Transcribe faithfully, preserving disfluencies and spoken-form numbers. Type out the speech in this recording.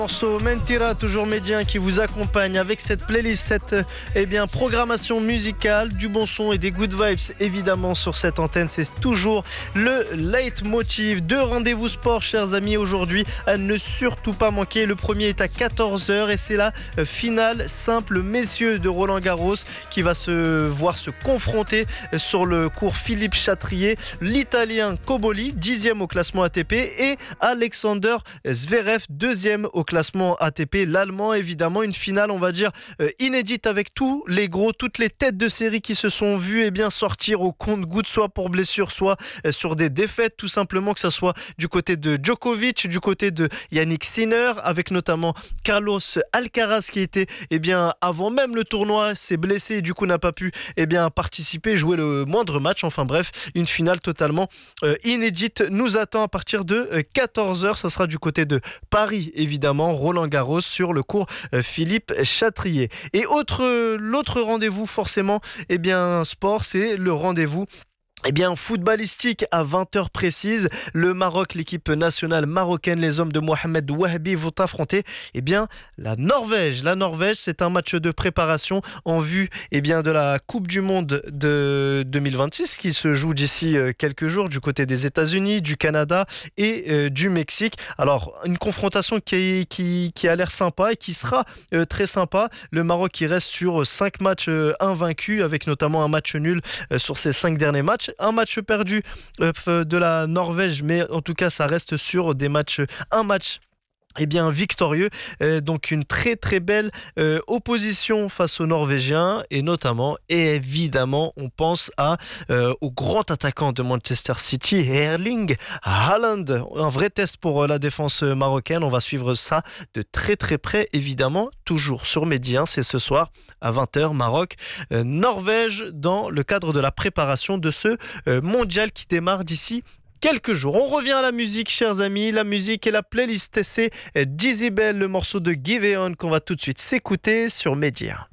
Morceau Mentira, toujours médien qui vous accompagne avec cette playlist, cette eh bien, programmation musicale, du bon son et des good vibes évidemment sur cette antenne. C'est toujours le leitmotiv de Rendez-vous Sport, chers amis. Aujourd'hui, à ne surtout pas manquer. Le premier est à quatorze heures et c'est la finale simple messieurs de Roland Garros qui va se voir se confronter sur le court Philippe Chatrier. L'Italien Cobolli, dixième au classement A T P, et Alexander Zverev, deuxième au classement A T P. L'Allemand, évidemment, une finale, on va dire, euh, inédite avec tous les gros, toutes les têtes de série qui se sont vues eh bien, sortir au compte-gouttes, soit pour blessure, soit euh, sur des défaites, tout simplement, que ce soit du côté de Djokovic, du côté de Yannick Sinner, avec notamment Carlos Alcaraz qui était, eh bien, avant même le tournoi, s'est blessé et du coup n'a pas pu eh bien, participer, jouer le moindre match. Enfin bref, une finale totalement euh, inédite nous attend à partir de euh, quatorze heures. Ça sera du côté de Paris, évidemment. Roland Garros sur le court Philippe Chatrier. Et autre, l'autre rendez-vous forcément, eh bien sport, c'est le rendez-vous Eh bien, footballistique à vingt heures précises. Le Maroc, l'équipe nationale marocaine, les hommes de Mohamed Wahabi vont affronter eh bien, la Norvège. La Norvège, c'est un match de préparation en vue eh bien, de la Coupe du Monde de deux mille vingt-six qui se joue d'ici quelques jours du côté des États-Unis, du Canada et euh, du Mexique. Alors, une confrontation qui, qui, qui a l'air sympa et qui sera euh, très sympa. Le Maroc qui reste sur cinq matchs euh, invaincus avec notamment un match nul euh, sur ces cinq derniers matchs. Un match perdu euh, de la Norvège, mais en tout cas ça reste sur des matchs, un match eh bien victorieux, euh, donc une très très belle euh, opposition face aux Norvégiens, et notamment et évidemment on pense à euh, au grand attaquant de Manchester City, Erling Haaland. Un vrai test pour euh, la défense marocaine. On va suivre ça de très très près, évidemment, toujours sur Mehdi un. C'est ce soir à vingt heures, Maroc euh, Norvège, dans le cadre de la préparation de ce euh, mondial qui démarre d'ici quelques jours. On revient à la musique, chers amis. La musique et la playlist, c'est Jezebel, le morceau de Give It On qu'on va tout de suite s'écouter sur Mehdi un.